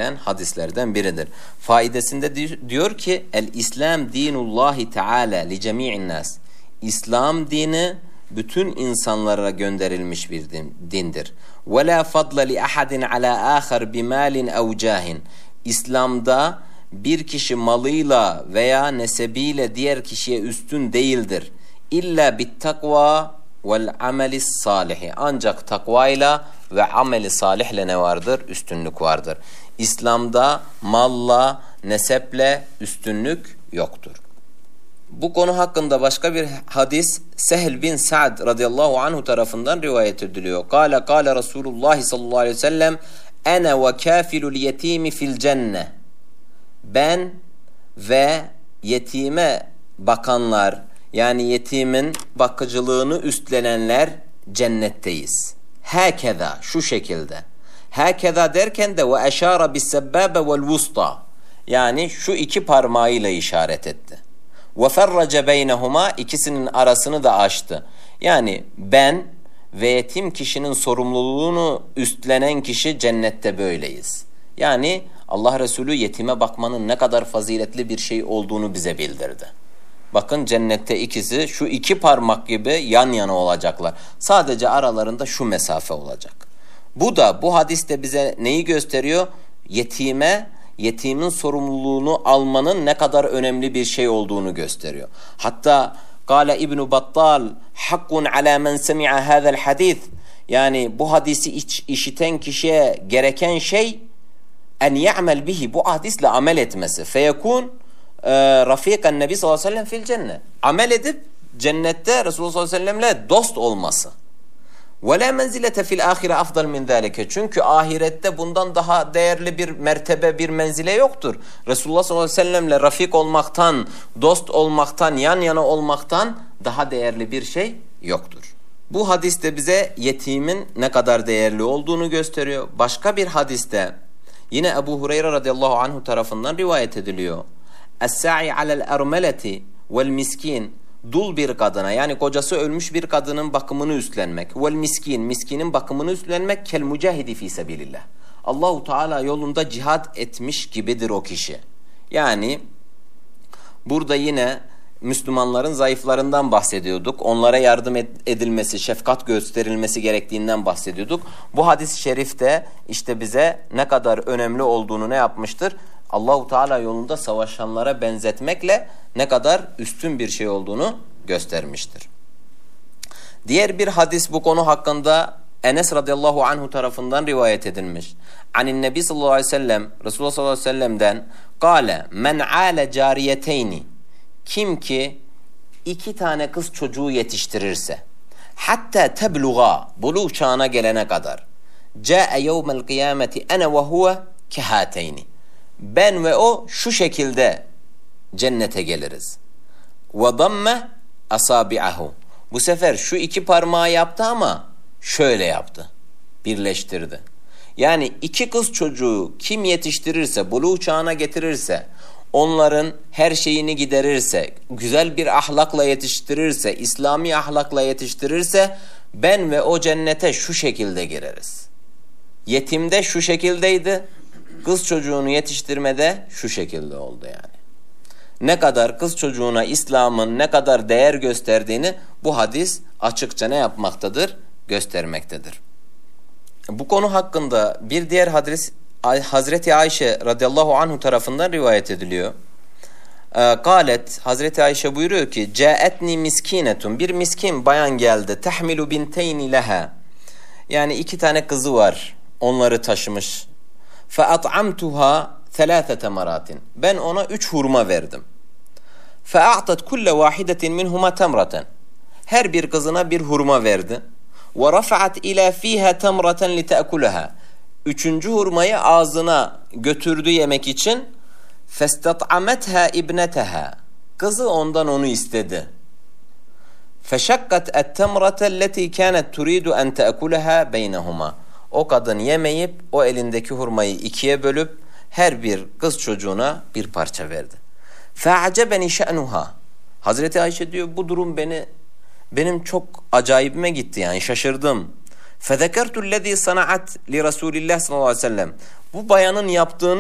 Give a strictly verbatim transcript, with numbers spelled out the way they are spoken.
gösteren hadislerden biridir. Faidesinde diyor ki el-İslam dinullahi teala li cemi'in nas. İslam dini bütün insanlara gönderilmiş bir din, dindir. Ve la fadla li ahadin ala ahar bi malin ev cahin. İslam'da bir kişi malıyla veya nesebiyle diğer kişiye üstün değildir. İlla bit takva vel ameli salihi. Ancak takvayla ve ameli salihle ne vardır? Üstünlük vardır. İslam'da malla, neseple üstünlük yoktur. Bu konu hakkında başka bir hadis Sehl bin Sa'd radıyallahu anhu tarafından rivayet ediliyor. Kale kale Resulullah sallallahu aleyhi ve sellem ene ve kafilul yetimi fil cenne. Ben ve yetime bakanlar, yani yetimin bakıcılığını üstlenenler cennetteyiz. Hakeza, şu şekilde. Hakeza derken de ve eşara bis sebbabe vel vusta. Yani şu iki parmağıyla işaret etti. Ve ferrace beynehuma, ikisinin arasını da açtı. Yani ben ve yetim kişinin sorumluluğunu üstlenen kişi cennette böyleyiz. Yani Allah Resulü yetime bakmanın ne kadar faziletli bir şey olduğunu bize bildirdi. Bakın cennette ikisi şu iki parmak gibi yan yana olacaklar. Sadece aralarında şu mesafe olacak. Bu da bu hadiste bize neyi gösteriyor? Yetime, yetimin sorumluluğunu almanın ne kadar önemli bir şey olduğunu gösteriyor. Hatta Kale İbn Battal hakkun ala men semi'a hadal hadis. Yani bu hadisi iç, işiten kişiye gereken şey en ya'mel bihi, bu hadisle amel etmesi. Feyekun rafikan nebi sallallahu aleyhi ve sellem fil cennet. Amel edip cennette Resulullah sallallahu aleyhi ve sellemle dost olması. Ve la menzilete fil ahire afdal min zalike. Çünkü ahirette bundan daha değerli bir mertebe, bir menzile yoktur. Resulullah sallallahu aleyhi ve sellemle rafik olmaktan, dost olmaktan, yan yana olmaktan daha değerli bir şey yoktur. Bu hadiste bize yetimin ne kadar değerli olduğunu gösteriyor. Başka bir hadiste yine Ebu Hureyre radıyallahu anhu tarafından rivayet ediliyor. Es-sa'i alel ermeleti vel miskin. Dul bir kadına, yani kocası ölmüş bir kadının bakımını üstlenmek. Vel miskin, miskinin bakımını üstlenmek kel mücahidi fi sebilillah. Allahu Teala yolunda cihad etmiş gibidir o kişi. Yani burada yine Müslümanların zayıflarından bahsediyorduk. Onlara yardım edilmesi, şefkat gösterilmesi gerektiğinden bahsediyorduk. Bu hadis-i şerifte işte bize ne kadar önemli olduğunu ne yapmıştır? Allahu Teala yolunda savaşanlara benzetmekle ne kadar üstün bir şey olduğunu göstermiştir. Diğer bir hadis bu konu hakkında Enes radıyallahu anhu tarafından rivayet edilmiş. Anin Nebi sallallahu aleyhi ve sellem, Resulullah sallallahu aleyhi ve sellem'den kâle men âle cariyeteyni, kim ki iki tane kız çocuğu yetiştirirse, hatta tebluğa, buluğ çağına gelene kadar, câe yevmel kıyameti ene ve huve kehateyni, ben ve o şu şekilde cennete geliriz. Ve damme asabi'ahu, bu sefer şu iki parmağı yaptı ama şöyle yaptı, birleştirdi. Yani iki kız çocuğu kim yetiştirirse, buluğ çağına getirirse, onların her şeyini giderirse, güzel bir ahlakla yetiştirirse, İslami ahlakla yetiştirirse, ben ve o cennete şu şekilde gireriz. Yetimde şu şekildeydi, kız çocuğunu yetiştirmede şu şekilde oldu yani. Ne kadar kız çocuğuna İslam'ın ne kadar değer gösterdiğini bu hadis açıkça ne yapmaktadır? Göstermektedir. Bu konu hakkında bir diğer hadis Hazreti Ayşe radıyallahu anhu tarafından rivayet ediliyor. Kalet, Hazreti Ayşe buyuruyor ki caetni miskinetun, bir miskin bayan geldi, tahmilu binteyni leha, yani iki tane kızı var, onları taşımış. Fe at'amtuha thelâthete maratin, ben ona üç hurma verdim. Fe a'tat kulle vahidetin minhuma temraten, her bir kızına bir hurma verdi. Ve rafa'at ila fiha temraten li ta'kulaha, üçüncü hurmayı ağzına götürdü yemek için. Festat'ametha ibneteha, kızı ondan onu istedi. Feşakkat et-temrate alleti kanet turidu en ta'kulaha beynehuma, o kadın yemeyip o elindeki hurmayı ikiye bölüp her bir kız çocuğuna bir parça verdi. Fe'acebeni şe'nuha, Hazreti Ayşe diyor bu durum beni benim çok acayibime gitti, yani şaşırdım. فَذَكَرْتُ الَّذ۪ي صَنَعَتْ لِرَسُولِ اللّٰهِ sallallahu aleyhi ve sellem, bu bayanın yaptığını